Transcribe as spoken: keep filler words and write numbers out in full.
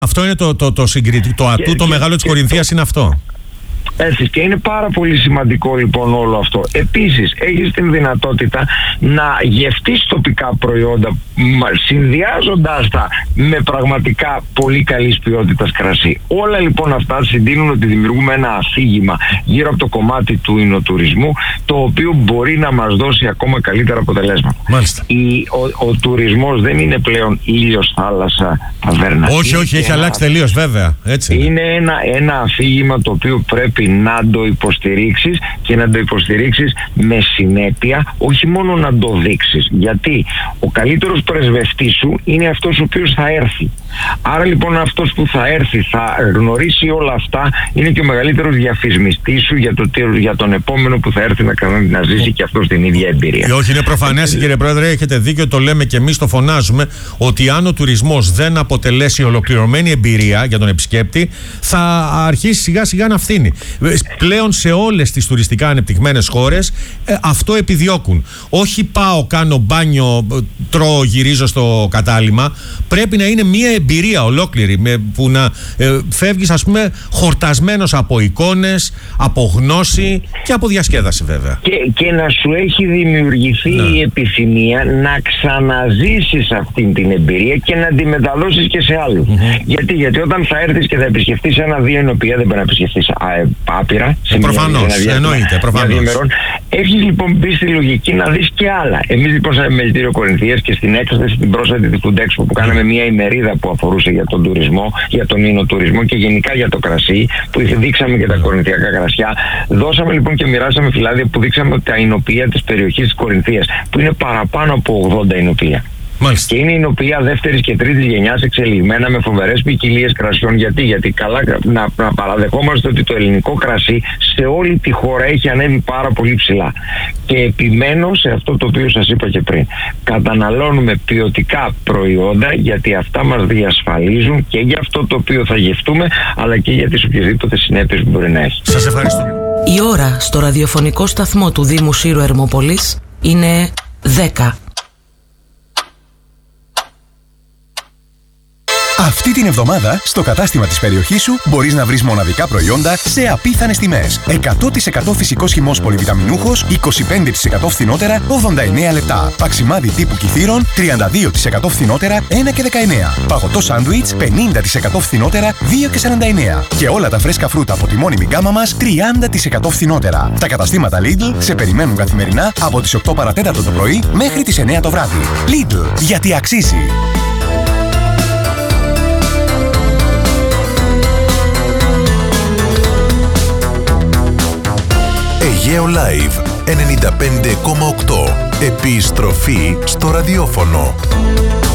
Αυτό είναι το, το, το συγκριτικό, το ατού, το μεγάλο της Κορινθίας είναι αυτό. Έτσι, και είναι πάρα πολύ σημαντικό λοιπόν όλο αυτό. Επίσης, έχεις την δυνατότητα να γευτείς τοπικά προϊόντα συνδυάζοντάς τα με πραγματικά πολύ καλής ποιότητας κρασί. Όλα λοιπόν αυτά συντείνουν ότι δημιουργούμε ένα αφήγημα γύρω από το κομμάτι του υνοτουρισμού, το οποίο μπορεί να μας δώσει ακόμα καλύτερα αποτελέσματα. Μάλιστα. Η, ο, ο τουρισμός δεν είναι πλέον ήλιος, θάλασσα, ταβέρνα. Όχι, όχι, έχει ένα, αλλάξει τελείως, βέβαια. Έτσι είναι. είναι ένα, ένα αφήγημα το οποίο πρέπει να το υποστηρίξεις και να το υποστηρίξεις με συνέπεια, όχι μόνο να το δείξεις. Γιατί ο καλύτερος πρεσβευτής σου είναι αυτός ο οποίος θα έρθει. Άρα λοιπόν αυτός που θα έρθει, θα γνωρίσει όλα αυτά, είναι και ο μεγαλύτερος διαφημιστής σου για, το, για τον επόμενο που θα έρθει να, να ζήσει και αυτός την ίδια εμπειρία. Και όχι, είναι προφανές, κύριε Πρόεδρε, έχετε δίκιο, το λέμε και εμείς, το φωνάζουμε, ότι αν ο τουρισμός δεν αποτελέσει ολοκληρωμένη εμπειρία για τον επισκέπτη, θα αρχίσει σιγά σιγά να φθήνει. Πλέον σε όλες τις τουριστικά ανεπτυγμένες χώρες ε, αυτό επιδιώκουν. Όχι πάω, κάνω μπάνιο, τρώω, γυρίζω στο κατάλημα. Πρέπει να είναι μια εμπειρία ολόκληρη, με, που να ε, φεύγεις, ας πούμε, χορτασμένος από εικόνες, από γνώση και από διασκέδαση, βέβαια. Και, και να σου έχει δημιουργηθεί ναι. η επιθυμία να ξαναζήσεις αυτή την εμπειρία και να τη μεταδώσεις και σε άλλους. Mm-hmm. Γιατί, γιατί όταν θα έρθεις και θα επισκεφτείς ένα-δύο ενοπία, δεν μπορεί να επισκεφτείς άπειρα. Ε, προφανώς, εννοείται, προφανώς. Έχεις λοιπόν μπει στη λογική να δεις και άλλα. Εμείς λοιπόν σε Μελιτήριο Κορινθίας και στην έκθεση την πρόσφατη τη Food Expo που κάναμε μια ημερίδα που αφορούσε για τον τουρισμό, για τον υνοτουρισμό και γενικά για το κρασί, που δείξαμε και τα κορινθιακά κρασιά, δώσαμε λοιπόν και μοιράσαμε φυλάδια που δείξαμε τα υνοπία της περιοχής της Κορινθίας, που είναι παραπάνω από ογδόντα υνοπία. Μάλιστα. Και είναι υνοπία δεύτερης και τρίτης γενιάς εξελιγμένα με φοβερές ποικιλίες κρασιών. Γιατί, Γιατί καλά να, να παραδεχόμαστε ότι το ελληνικό κρασί σε όλη τη χώρα έχει ανέβει πάρα πολύ ψηλά. Και επιμένω σε αυτό το οποίο σας είπα και πριν. Καταναλώνουμε ποιοτικά προϊόντα, γιατί αυτά μας διασφαλίζουν και για αυτό το οποίο θα γευτούμε, αλλά και για τις οποιασδήποτε συνέπειες που μπορεί να έχει. Σας ευχαριστώ. Η ώρα στο ραδιοφωνικό σταθμό του Δήμου Σύρου Ερμόπολης είναι δέκα. Αυτή την εβδομάδα, στο κατάστημα της περιοχής σου, μπορείς να βρεις μοναδικά προϊόντα σε απίθανες τιμές. εκατό τοις εκατό φυσικός χυμός πολυβιταμινούχος, είκοσι πέντε τοις εκατό φθηνότερα, ογδόντα εννέα λεπτά. Παξιμάδι τύπου Κιθήρων, τριάντα δύο τοις εκατό φθηνότερα, ένα και δεκαεννέα. Παγωτό σάντουιτς, πενήντα τοις εκατό φθηνότερα, δύο και σαράντα εννέα. Και όλα τα φρέσκα φρούτα από τη μόνιμη γκάμα μας, τριάντα τοις εκατό φθηνότερα. Τα καταστήματα Lidl σε περιμένουν καθημερινά από τις οκτώ παρά τέταρτο το πρωί μέχρι τις εννέα το βράδυ. Lidl, γιατί αξίζει. Αιγαίο Live ενενήντα πέντε κόμμα οκτώ. Επιστροφή στο ραδιόφωνο.